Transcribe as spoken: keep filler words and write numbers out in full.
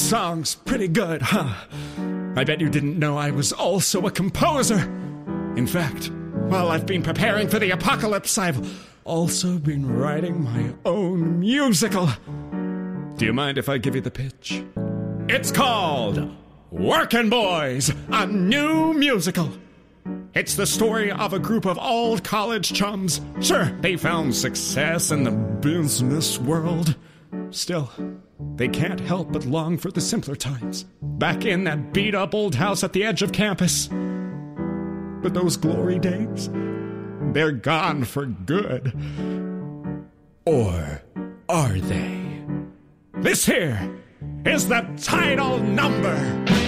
song's pretty good, huh? I bet you didn't know I was also a composer. In fact, while I've been preparing for the apocalypse, I've also been writing my own musical. Do you mind if I give you the pitch? It's called Workin' Boys, a new musical. It's the story of a group of old college chums. Sure, they found success in the business world. Still, they can't help but long for the simpler times, back in that beat-up old house at the edge of campus. But those glory days, they're gone for good. Or are they? This here is the title number.